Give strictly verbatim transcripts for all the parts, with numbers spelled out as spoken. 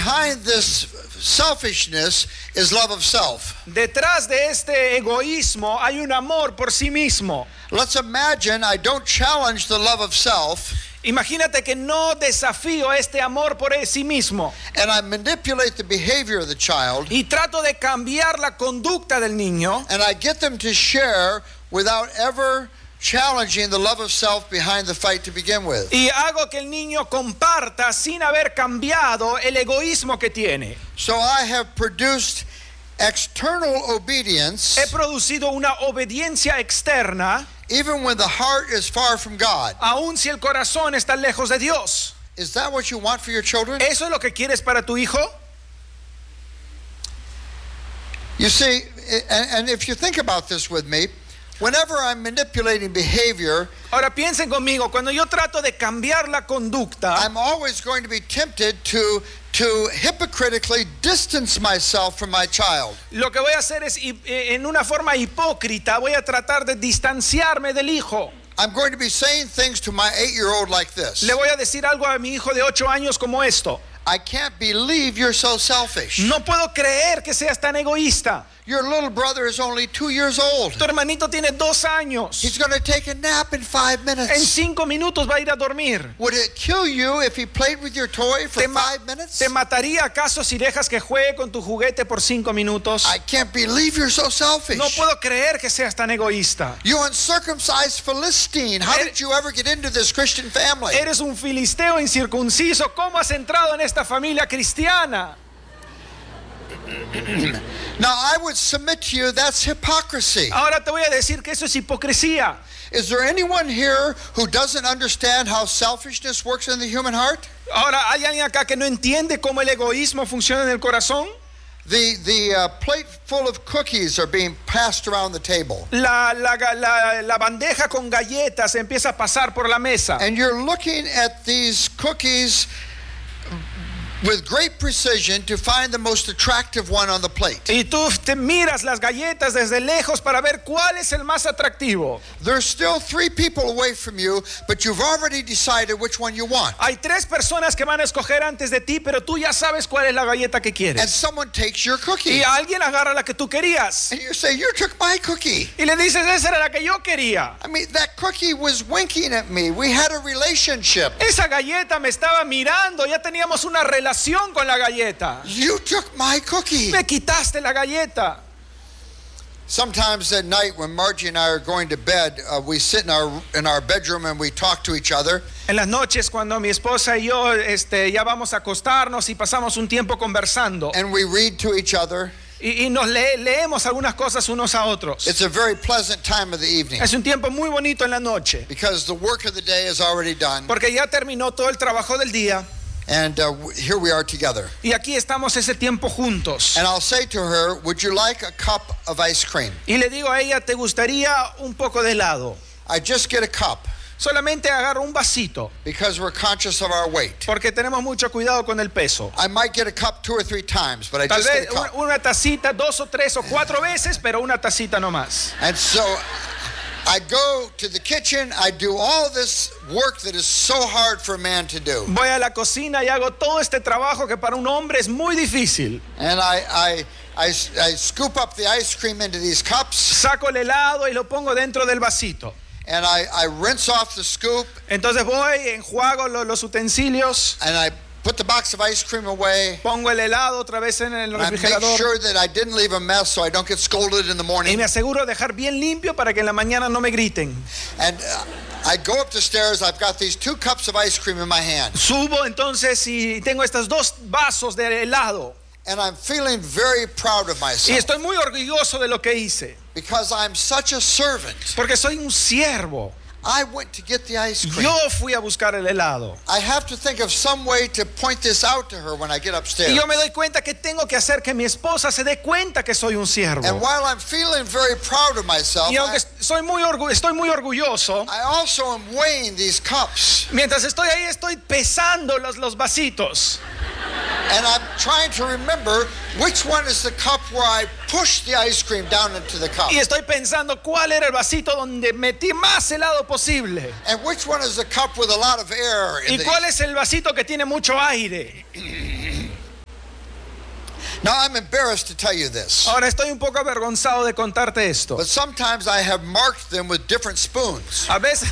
behind this selfishness is love of self. Detrás de este egoísmo hay un amor por sí mismo. Let's imagine I don't challenge the love of self. Imagínate que no desafío este amor por sí mismo. And I manipulate the behavior of the child. Y trato de cambiar la conducta del niño. And I get them to share without ever challenging the love of self behind the fight to begin with. Y hago que el niño comparta sin haber cambiado el egoísmo que tiene. So I have produced external obedience. He producido una obediencia externa. Even when the heart is far from God. Aun si el corazón está lejos de Dios. Is that what you want for your children? ¿Eso es lo que quieres para tu hijo? You see, and, and if you think about this with me, whenever I'm manipulating behavior, ahora piensen conmigo, cuando yo trato de cambiar la conducta, I'm always going to be tempted to to hypocritically distance myself from my child. Lo que voy a hacer es, en una forma hipócrita, voy a tratar de distanciarme del hijo. I'm going to be saying things to my eight-year-old like this. Le voy a decir algo a mi hijo de ocho años como esto. I can't believe you're so selfish. No puedo creer que seas tan egoísta. Your little brother is only two years old. Tu hermanito tiene dos años. He's going to take a nap in five minutes. En cinco minutos va a ir a dormir. Would it kill you if he played with your toy for ¿Te, five minutes? ¿Te mataría acaso si dejas que juegue con tu juguete por cinco minutos? I can't believe you're so selfish. No puedo creer que seas tan egoísta. You uncircumcised Philistine. How did you ever get into this Christian family? Eres un filisteo incircunciso. ¿Cómo has entrado en esta familia cristiana? Now I would submit to you that's hypocrisy. Ahora te voy a decir que eso es hipocresía. Is there anyone here who doesn't understand how selfishness works in the human heart? Ahora, ¿hay alguien acá que no entiende cómo el egoísmo funciona en el corazón? The the uh, plate full of cookies are being passed around the table. La, la, la, la bandeja con galletas empieza a pasar por la mesa. And you're looking at these cookies with great precision to find the most attractive one on the plate. Y tú te miras las galletas desde lejos para ver cuál es el más atractivo. There's still three people away from you, but you've already decided which one you want. Hay tres personas que van a escoger antes de ti, pero tú ya sabes cuál es la galleta que And quieres. someone takes your cookie. Y alguien agarra la que tú querías. And you say, you took my cookie. Y le dices, esa era la que yo quería. I mean, that cookie was winking at me. We had a relationship. Esa galleta me estaba mirando, ya teníamos una relación con la galleta. You took my cookie. Me quitaste la galleta. Sometimes at night when Margie and I are going to bed, uh, we sit in our in our bedroom and we talk to each other. En las noches cuando mi esposa y yo este, ya vamos a acostarnos y pasamos un tiempo conversando. And we read to each other. Y, y nos le, leemos algunas cosas unos a otros. It's a very pleasant time of the evening. Es un tiempo muy bonito en la noche. Because the work of the day is already done. Porque ya terminó todo el trabajo del día. And uh, here we are together. Y aquí estamos ese tiempo juntos. And I'll say to her, would you like a cup of ice cream? Y le digo a ella, ¿te gustaría un poco de helado? I just get a cup. Solamente agarro un vasito. Because we're conscious of our weight. Porque tenemos mucho cuidado con el peso. I might get a cup two or three times, but I Tal just vez get a cup. una tacita dos o tres o cuatro veces, pero una tacita no más. And so I go to the kitchen, I do all this work that is so hard for a man to do. Voy a la cocina y hago todo este trabajo que para un hombre es muy difícil. And I, I, I, I scoop up the ice cream into these cups. Saco el helado y lo pongo dentro del vasito. And I, I rinse off the scoop. Entonces voy, enjuago los, los utensilios. And I put the box of ice cream away. Pongo el helado otra vez en el And I make refrigerador. sure that I didn't leave a mess so I don't get scolded in the Y morning. me aseguro de dejar bien limpio para que en la mañana no me griten. And uh, I go up the stairs. I've got these two cups of ice cream in my hand. Subo entonces y tengo estos dos vasos de helado. And I'm feeling very proud of Y myself. estoy muy orgulloso de lo que hice. Because I'm such a servant. Porque soy un siervo. I went to get the ice cream. Yo fui a buscar el helado. I have to think of some way to point this out to her when I get upstairs. Y yo me doy cuenta que tengo que hacer que mi esposa se dé cuenta que soy un siervo. And while I'm feeling very proud of myself, Y aunque I, soy muy orgu- estoy muy orgulloso, I also am weighing these cups. mientras estoy ahí estoy pesando los, los vasitos. And I'm trying to remember which one is the cup where I push the ice cream down into the cup. Y estoy pensando cuál era el vasito donde metí más helado posible. And which one is the cup with a lot of air in Y the, cuál es el vasito que tiene mucho aire. Now I'm embarrassed to tell you this, Ahora estoy un poco avergonzado de contarte esto. but sometimes I have marked them with different spoons. A veces,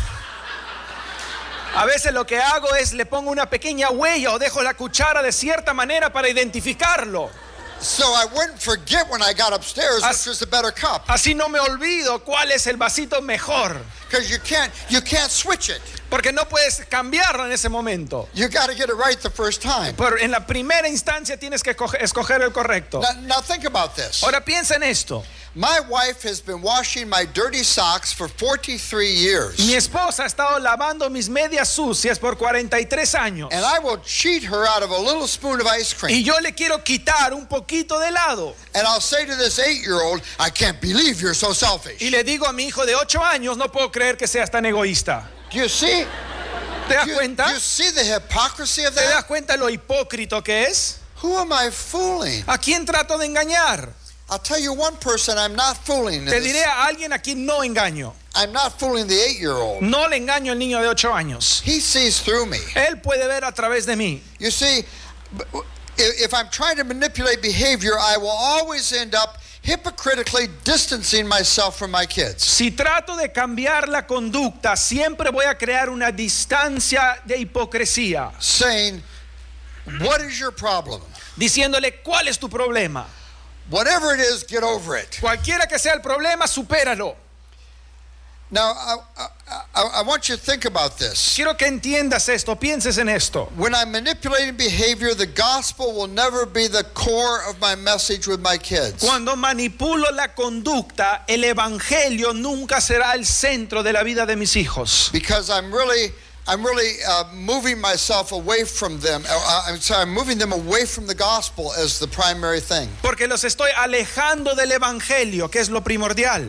a veces lo que hago es le pongo una pequeña huella o dejo la cuchara de cierta manera para identificarlo. So I wouldn't forget when I got upstairs As- which was the better cup. Así no me olvido cuál es el vasito mejor. Because you can't you can't switch it. Porque no puedes cambiarlo en ese momento. You got to get it right the first time. Pero en la primera instancia tienes que coge- escoger el correcto. Now, now think about this. Ahora piensa en esto. My wife has been washing my dirty socks for forty-three years. Mi esposa ha estado lavando mis medias sucias por cuarenta y tres años. And I will cheat her out of a little spoon of ice cream. Y yo le quiero quitar un poquito de helado. And I'll say to this eight-year-old, I can't believe you're so selfish. Y le digo a mi hijo de ocho años, no puedo creer que seas tan egoísta. Do you see? ¿Te das Do you, cuenta? do you see the hypocrisy of ¿Te das that? cuenta lo hipócrita que es? Who am I fooling? ¿A quién trato de engañar? I'll tell you one person I'm not fooling. in Te this. diré a alguien a quien no engaño. I'm not fooling the eight-year-old. No le engaño al niño de ocho años. He sees through me. Él puede ver a través de mí. You see, b- if if I'm trying to manipulate behavior, I will always end up hypocritically distancing myself from my kids. Si trato de cambiar la conducta, siempre voy a crear una distancia de hipocresía, Saying, what is your problem? diciéndole, ¿cuál es tu problema? Whatever it is, get over it. Cualquiera que sea el problema, supéralo. Now, I, I, I want you to think about this. Quiero que entiendas esto, pienses en esto. When I'm manipulating behavior, the gospel will never be the core of my message with my kids. Cuando manipulo la conducta, el evangelio nunca será el centro de la vida de mis hijos. Because I'm really, I'm really uh, moving myself away from them. Uh, I'm sorry, I'm moving them away from the gospel as the primary thing. Porque los estoy alejando del evangelio, que es lo primordial.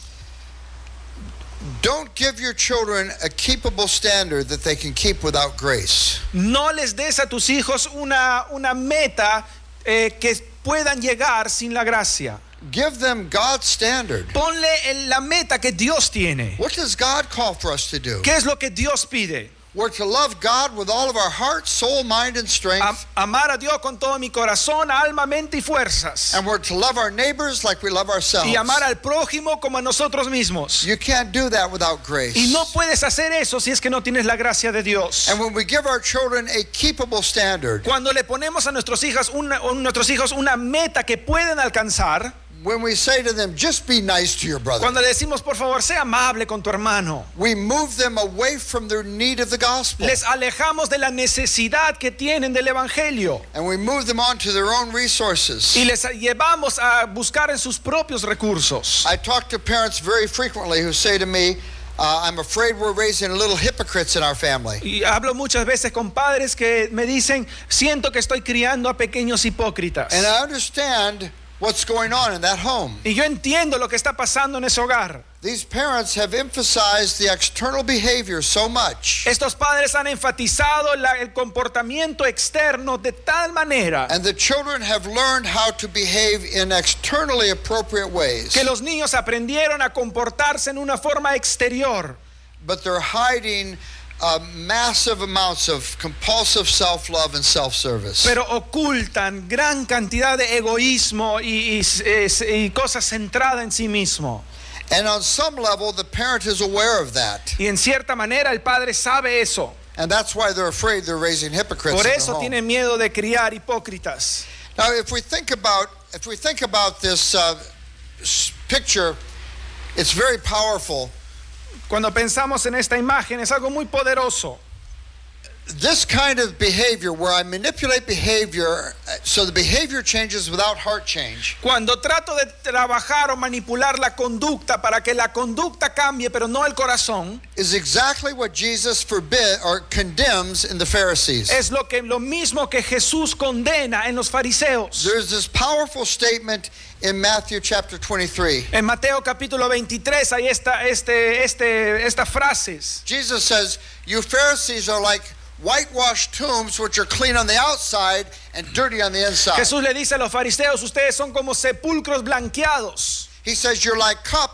Don't give your children a keepable standard that they can keep without grace. No les des a tus hijos una, una meta eh, que puedan llegar sin la gracia. Give them God's standard. Ponle en la meta que Dios tiene. What does God call for us to do? ¿Qué es lo que Dios pide? We're to love God with all of our heart, soul, mind, and strength. Am- amar a Dios con todo mi corazón, alma, mente y fuerzas. And we're to love our neighbors like we love ourselves. Y amar al prójimo como a nosotros mismos. You can't do that without grace. Y no puedes hacer eso si es que no tienes la gracia de Dios. And when we give our children a keepable standard, Cuando le ponemos a nuestros hijos una, a nuestros hijos una meta que pueden alcanzar, when we say to them, just be nice to your brother, cuando le decimos, por favor, sea amable con tu hermano, we move them away from their need of the gospel. les alejamos de la necesidad que tienen del evangelio And we move them on to their own resources. y les llevamos a buscar en sus propios recursos. I talk to parents very frequently who say to me, uh, I'm afraid we're raising little hypocrites in our family. Y hablo muchas veces con padres que me dicen, siento que estoy criando a pequeños hipócritas. And I understand what's going on in that home. Y yo entiendo lo que está pasando en ese hogar. These parents have emphasized the external behavior so much, Estos padres han enfatizado la- el comportamiento externo de tal manera and the children have learned how to behave in externally appropriate ways, que los niños aprendieron a comportarse en una forma exterior, but they're hiding uh, massive amounts of compulsive self-love and self-service. pero ocultan gran cantidad de egoísmo y, y- es- y cosas centradas en sí mismo. And on some level, the parent is aware of that, Y en cierta manera el padre sabe eso. and that's why they're afraid they're raising hypocrites Por in their eso home. tienen miedo de criar hipócritas. Now, if we think about if we think about this uh, s- picture, it's very powerful. Cuando pensamos en esta imagen es algo muy poderoso. This kind of behavior, where I manipulate behavior uh, so the behavior changes without heart change, Cuando trato de trabajar o manipular la conducta para que la conducta cambie, pero no el corazón, is exactly what Jesus forbid or condemns in the Pharisees. es lo que lo mismo que Jesús condena en los fariseos. There's this powerful statement in Matthew chapter twenty-three. En Mateo capítulo veintitrés hay esta, este, este, estas frases. Jesus says, "You Pharisees are like whitewashed tombs, which are clean on the outside and dirty on the inside." Jesús le dice a los fariseos, ustedes son como sepulcros blanqueados. He says, "You're like cups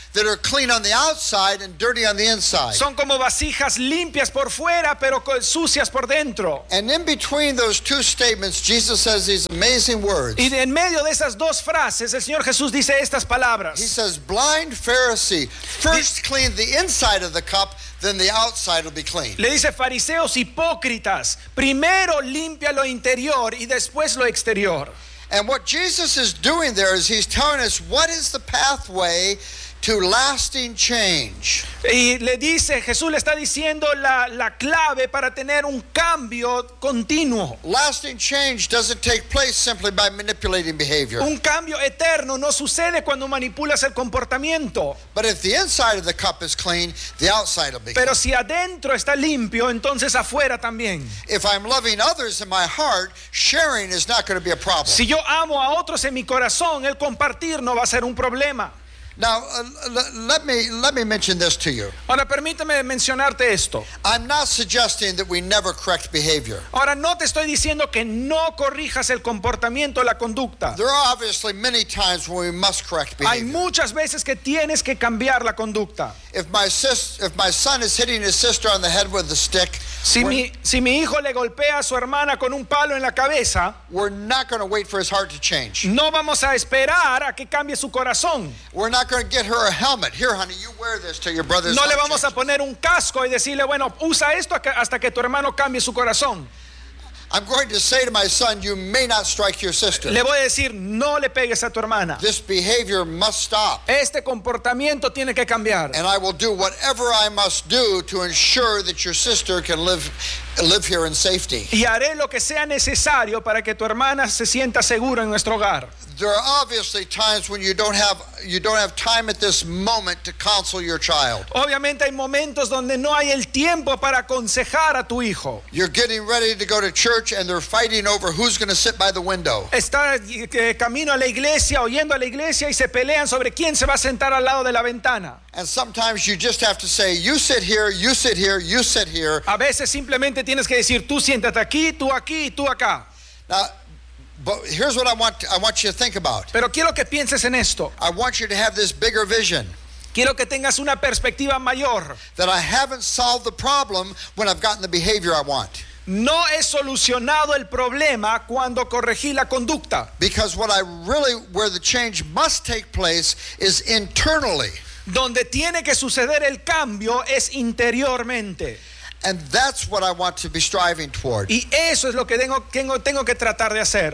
that are clean on the outside and dirty on the inside. Son como vasijas limpias por fuera, pero co- sucias por dentro. And in between those two statements, Jesus says these amazing words. Y de en medio de esas dos frases, el Señor Jesús dice estas He palabras. says, blind Pharisee, first clean the inside of the cup, then the outside will be clean. Le dice, fariseos hipócritas, primero limpia lo interior y después lo exterior. And what Jesus is doing there is he's telling us what is the pathway to lasting change. Y le dice, Jesús le está diciendo la, la clave para tener un cambio continuo. Lasting change doesn't take place simply by manipulating behavior. Un cambio eterno no sucede cuando manipulas el comportamiento. But if the inside of the cup is clean, the outside will be clean. Pero si adentro está limpio, entonces afuera también. If I'm loving others in my heart, sharing is not going to be a problem. Si yo amo a otros en mi corazón, el compartir no va a ser un problema. Now, uh, l- let me let me mention this to you. Ahora permíteme mencionarte esto. I'm not suggesting that we never correct behavior. Ahora no te estoy diciendo que no corrijas el comportamiento, la conducta. There are obviously many times when we must correct Hay behavior. muchas veces que tienes que cambiar la conducta. If my sis, if my son is hitting his sister on the head with a stick, Si we're, mi, si mi hijo le golpea a su hermana con un palo en la cabeza, we're not going to wait for his heart to change. no vamos a esperar a que cambie su corazón. We're not going to get her a helmet. Here, honey, you wear this till your brother's No le heart vamos a changes. poner un casco y decirle, bueno, usa esto hasta que tu hermano cambie su corazón. I'm going to say to my son, you may not strike your sister. Le voy a decir, no le pegues a tu hermana. This behavior must stop. Este comportamiento tiene que cambiar. And I will do whatever I must do to ensure that your sister can live live here in safety. Y haré lo que sea necesario para que tu hermana se sienta segura en nuestro hogar. There are obviously times when you don't have you don't have time at this moment to counsel your child. Obviamente hay momentos donde no hay el tiempo para aconsejar a tu hijo. You're getting ready to go to church and they're fighting over who's going to sit by the window. Está eh, camino a la iglesia, oyendo a la iglesia y se pelean sobre quién se va a sentar al lado de la ventana. And sometimes you just have to say, you sit here, you sit here, you sit here. A veces simplemente tienes que decir, tú siéntate aquí, tú aquí y tú acá. Now, but here's what I want I want you to think about. Pero quiero que pienses en esto. I want you to have this bigger vision. Quiero que tengas una perspectiva mayor. That I haven't solved the problem when I've gotten the behavior I want. No he solucionado el problema cuando corregí la conducta. Because what I really, where the change must take place is internally. Donde tiene que suceder el cambio es interiormente. And that's what I want to be striving toward. Y eso es lo que tengo, tengo, tengo que tratar de hacer.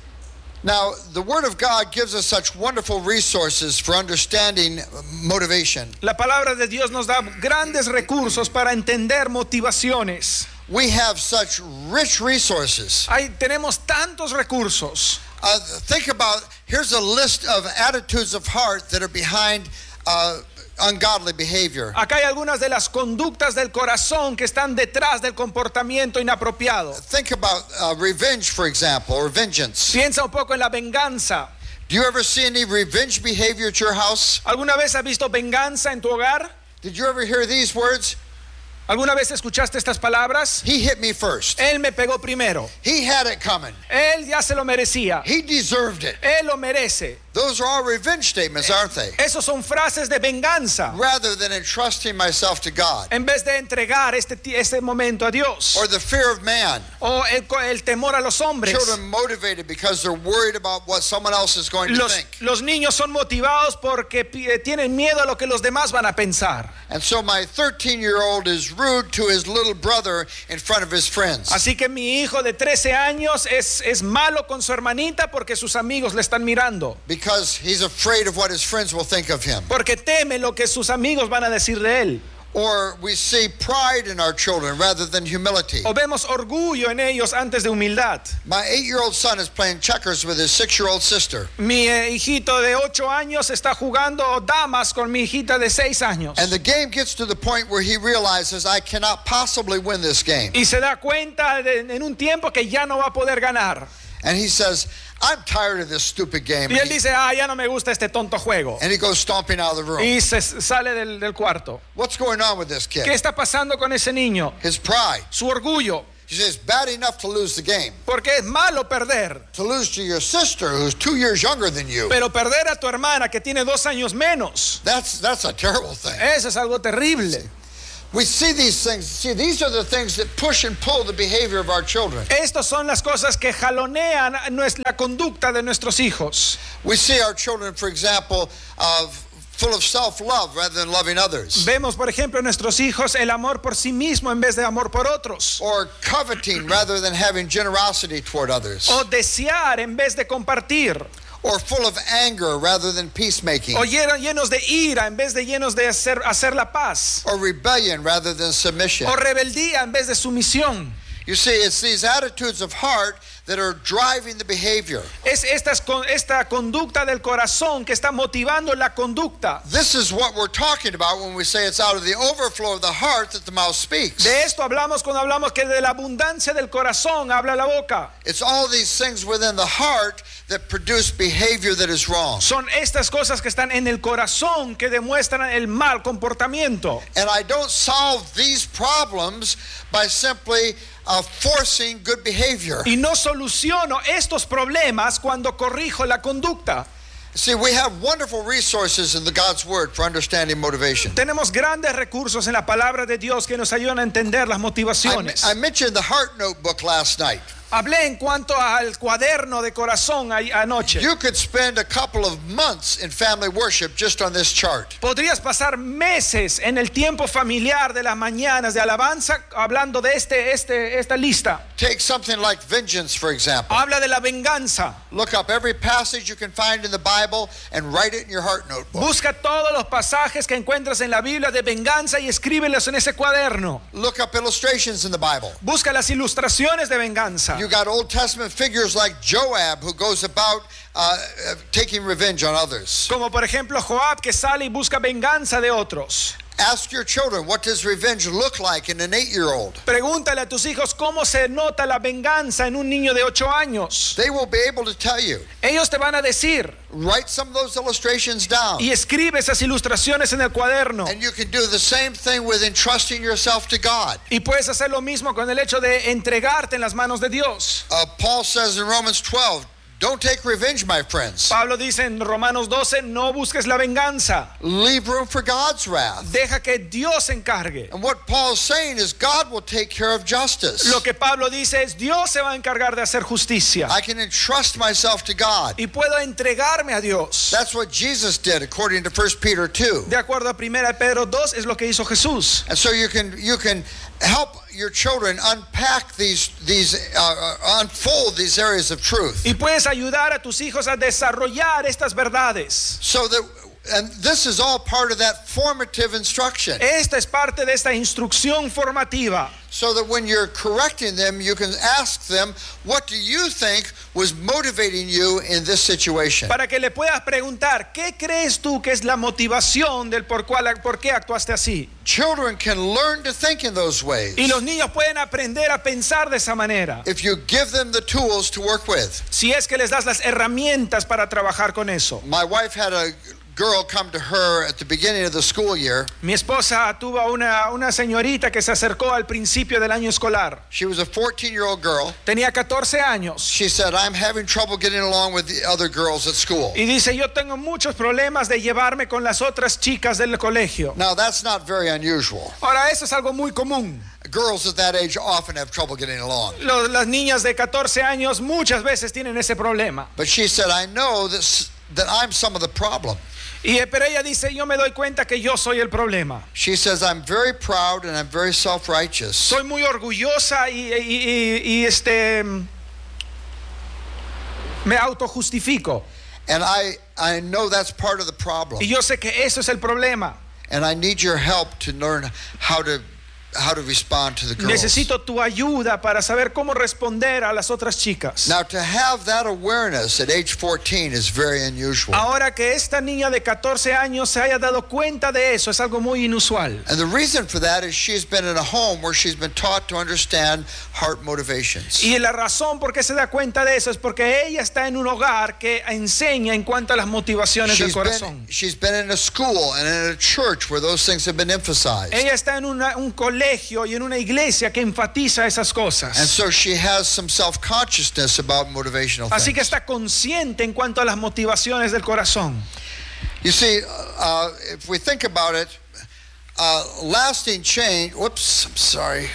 Now, the Word of God gives us such wonderful resources for understanding motivation. La palabra de Dios nos da grandes recursos para entender motivaciones. We have such rich resources. Hay, tenemos tantos recursos. Uh, think about, here's a list of attitudes of heart that are behind uh, ungodly behavior. Acá hay algunas de las conductas del corazón que están detrás del comportamiento inapropiado. Think about uh, revenge, for example, or vengeance. Piensa un poco en la venganza. Do you ever see any revenge behavior at your house? ¿Alguna vez has visto venganza en tu hogar? Did you ever hear these words? ¿Alguna vez escuchaste estas palabras? He hit me first. Él me pegó primero. He had it coming. Él ya se lo merecía. He deserved it. Él lo merece. Those are all revenge statements, aren't they? Esos son frases de venganza. Rather than entrusting myself to God. En vez de entregar este, este momento a Dios. Or the fear of man. O el, el temor a los hombres. Children motivated because they're worried about what someone else is going to Los, think. los niños son motivados porque eh, tienen miedo a lo que los demás van a pensar. And so my thirteen-year-old is rude to his little brother in front of his friends. Así que mi hijo de trece años es, es malo con su hermanita porque sus amigos le están mirando. Because he's afraid of what his friends will think of him. Porque teme lo que sus amigos van a decir de él. Or we see pride in our children rather than humility. O vemos orgullo en ellos antes de humildad. My eight-year-old son is playing checkers with his six-year-old sister. Mi eh, hijito de ocho años está jugando damas con mi hijita de seis años. And the game gets to the point where he realizes I cannot possibly win this game. Y se da cuenta de, en un tiempo que ya no va a poder ganar. And he says, I'm tired of this stupid game. Y él dice, ah, ya no me gusta este tonto juego. And he goes stomping out of the room. Y se sale del, del cuarto. What's going on with this ¿Qué kid? está pasando con ese niño? His pride. Su orgullo. You say it's bad enough to lose the game. Porque es malo perder. To lose to your sister who's two years younger than you. Pero perder a tu hermana que tiene dos años menos. That's that's a terrible thing. Eso es algo terrible. We see these things. See, these are the things that push and pull the behavior of our children. Estas son las cosas que jalonean la conducta de nuestros hijos. We see our children, for example, of full of self-love rather than loving others. Vemos, por ejemplo, en nuestros hijos el amor por sí mismo en vez de amor por otros. Or coveting rather than having generosity toward others. O desear en vez de compartir. Or full of anger rather than peacemaking. O llenos de ira en vez de llenos de hacer, hacer la paz. Or rebellion rather than submission. O rebeldía en vez de sumisión. You see, it's these attitudes of heart that are driving the behavior. Es estas, esta conducta del corazón que está motivando la conducta. This is what we're talking about when we say it's out of the overflow of the heart that the mouth speaks. De esto hablamos cuando hablamos que de la abundancia del corazón habla la boca. It's all these things within the heart that produce behavior that is wrong. Son estas cosas que están en el corazón que demuestran el mal comportamiento. And I don't solve these problems by simply uh, forcing good behavior. Y no soluciono estos problemas cuando corrijo la conducta. See, we have wonderful resources in the God's Word for understanding motivation. Tenemos grandes recursos en la palabra de Dios que nos ayudan a entender las motivaciones. I, I mentioned the Heart Notebook last night. Hablé en cuanto al cuaderno de corazón anoche. You could spend a couple of months in family worship just on this chart. Podrías pasar meses en el tiempo familiar de las mañanas de alabanza hablando de este, este, esta lista. Take something like vengeance, for example. Habla de la venganza. Look up every passage you can find in the Bible and write it in your Heart Notebook. Busca todos los pasajes que encuentras en la Biblia de venganza y escríbelos en ese cuaderno. Look up illustrations in the Bible. Busca las ilustraciones de venganza. You got Old Testament figures like Joab who goes about uh, uh, taking revenge on others. Como por ejemplo Joab que sale y busca venganza de otros. Ask your children, what does revenge look like in an eight-year-old? Pregúntale a tus hijos cómo se nota la venganza en un niño de ocho años. They will be able to tell you. Ellos te van a decir. Write some of those illustrations down. Y escribe esas ilustraciones en el cuaderno. And you can do the same thing with entrusting yourself to God. Y puedes hacer lo mismo con el hecho de entregarte en las manos de Dios. Uh, Paul says in Romans twelve, don't take revenge, my friends. Pablo dice en Romanos doce, no busques la venganza. Leave room for God's wrath. Deja que Dios se encargue. And what Paul's saying is God will take care of justice. Lo que Pablo dice es Dios se va a encargar de hacer justicia. I can entrust myself to God. Y puedo entregarme a Dios. That's what Jesus did according to First Peter two. De acuerdo a Primera de Pedro dos es lo que hizo Jesús. And so you can you can help your children unpack these these uh, unfold these areas of truth. Y puedes ayudar a tus hijos a desarrollar estas verdades. So that and this is all part of that formative instruction. Esta es parte de esta instrucción formativa. So that when you're correcting them, you can ask them, what do you think was motivating you in this situation? Para que le puedas preguntar, ¿qué crees tú que es la motivación del por cuál, por qué actuaste así? Children can learn to think in those ways. Y los niños pueden aprender a pensar de esa manera. If you give them the tools to work with. Si es que les das las herramientas para trabajar con eso. My wife had a girl come to her at the beginning of the school year. Mi esposa tuvo una, una señorita que se acercó al principio del año escolar. She was a fourteen-year-old girl. Tenía catorce años. She said, I'm having trouble getting along with the other girls at school. Y dice, yo tengo muchos problemas de llevarme con las otras chicas del colegio. Now that's not very unusual. Ahora, eso es algo muy común. Girls at that age often have trouble getting along. Los, las niñas de catorce años muchas veces tienen ese problema. But she said, I know that, that I'm some of the problem. Y, pero ella dice, yo me doy cuenta que yo soy el problema. She says, I'm very proud and I'm very self-righteous. Soy muy orgullosa y, y, y, y este me autojustifico. And I, I know that's part of the problem. Y yo sé que eso es el problema. And I need your help to learn how to how to respond to the girls. Necesito tu ayuda para saber cómo responder a las otras chicas. Now to have that awareness at age fourteen is very unusual. Ahora que esta niña de catorce años se haya dado cuenta de eso es algo muy inusual. And the reason for that is she's been in a home where she's been taught to understand heart motivations. Y la razón por qué se da cuenta de eso es porque ella está en un hogar que enseña en cuanto a las motivaciones She's del corazón. been, she's been in a school and in a church where those things have been emphasized. Ella está en una, un colegio colegio y en una iglesia que enfatiza esas And cosas. so she has some self-consciousness about motivational Así que things. está consciente en cuanto a las motivaciones del corazón. You see, uh, if we think about it, uh, lasting change, whoops, I'm sorry.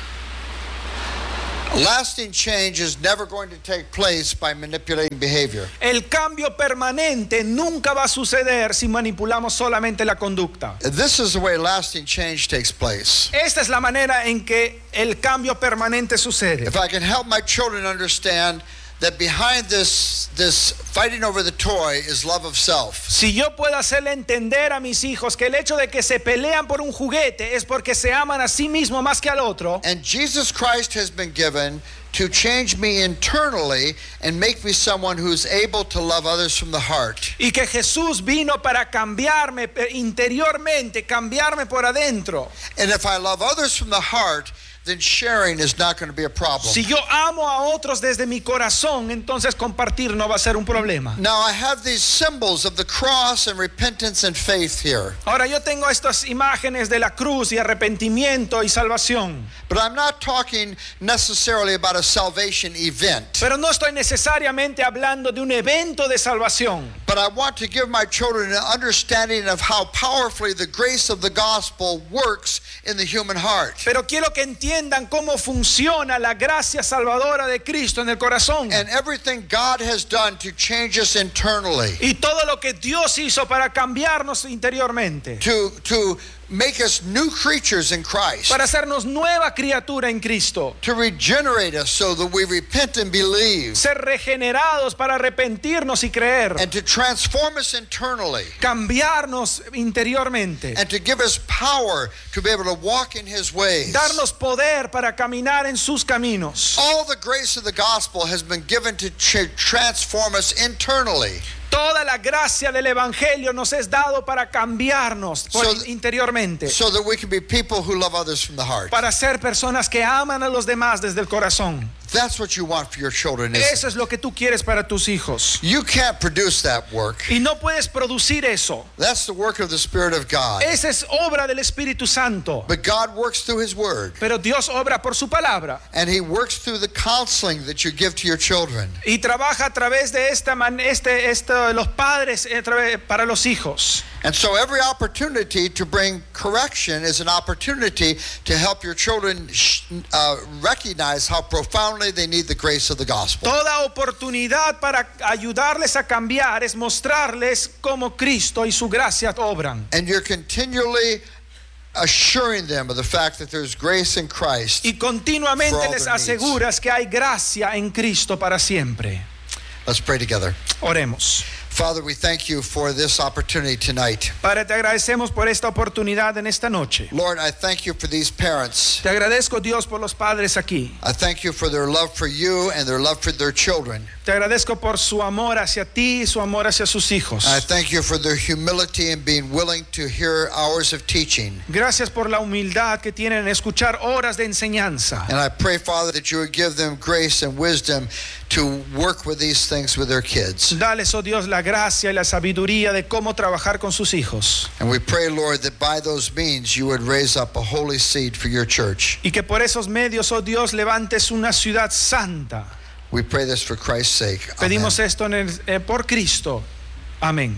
Lasting change is never going to take place by manipulating behavior. El cambio permanente nunca va a suceder si manipulamos solamente la conducta. This is the way lasting change takes place. Esta es la manera en que el cambio permanente sucede. If I can help my children understand that behind this this fighting over the toy is love of self. Si yo puedo hacerle entender a mis hijos que el hecho de que se pelean por un juguete es porque se aman a sí mismo más que al otro, And Jesus Christ has been given to change me internally and make me someone who's able to love others from the heart. y que Jesús vino para cambiarme eh, interiormente, cambiarme por adentro. And if I love others from the heart, then sharing is not going to be a problem. Si yo amo a otros desde mi corazón, entonces compartir no va a ser un problema. Now I have these symbols of the cross and repentance and faith here. Ahora yo tengo estas imágenes de la cruz y arrepentimiento y salvación, But I'm not talking necessarily about a salvation event. pero no estoy necesariamente hablando de un evento de salvación. But I want to give my children an understanding of how powerfully the grace of the gospel works in the human heart. Pero quiero que entiendan cómo funciona la gracia salvadora de Cristo en el corazón. And everything God has done to change us internally, Y todo lo que Dios hizo para cambiarnos interiormente, to to make us new creatures in Christ, para hacernos nueva criatura en Cristo, to regenerate us so that we repent and believe, ser regenerados para arrepentirnos y creer, and to transform us internally, cambiarnos interiormente, and to give us power to be able to walk in His ways. darnos poder para caminar en sus caminos. All the grace of the gospel has been given to ch- transform us internally. Toda la gracia del Evangelio nos es dado para cambiarnos por So th- interiormente, so that we can be people who love others from the heart. para ser personas que aman a los demás desde el corazón. That's what you want for your children, isn't it? Eso es lo que tú quieres para tus hijos. You can't produce that work. Y no puedes producir eso. That's the work of the Spirit of God. Esa es obra del Espíritu Santo. But God works through His Word. Pero Dios obra por su palabra. And He works through the counseling that you give to your children. Y trabaja a través de esta man, este, este, los padres a través, para los hijos. And so every opportunity to bring correction is an opportunity to help your children sh- uh, recognize how profoundly they need the grace of the gospel. Toda oportunidad para ayudarles a cambiar es mostrarles cómo Cristo y su gracia obran. And you're continually assuring them of the fact that there's grace in Christ. Y continuamente For all les their needs. aseguras que hay gracia en Cristo para siempre. Let's pray together. Oremos. Father, we thank you for this opportunity tonight. Padre, te agradecemos por esta oportunidad en esta noche. Lord, I thank you for these parents. Te agradezco, Dios, por los padres aquí. I thank you for their love for you and their love for their children. Te agradezco por su amor hacia ti y su amor hacia sus hijos. I thank you for their humility and being willing to hear hours of teaching. Gracias por la humildad que tienen en escuchar horas de enseñanza. And I pray, Father, that you would give them grace and wisdom to work with these things with their kids. Dales, oh Dios, la gracia y la sabiduría de cómo trabajar con sus hijos. And we pray, Lord, that by those means you would raise up a holy seed for your church. Y que por esos medios, oh Dios, levantes una ciudad santa. We pray this for Christ's sake. Amen. Pedimos esto en el, eh, por Cristo. Amén.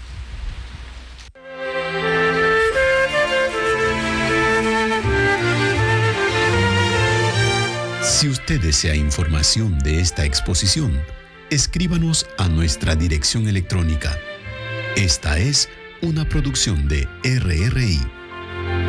Si usted desea información de esta exposición, escríbanos a nuestra dirección electrónica. Esta es una producción de R R I.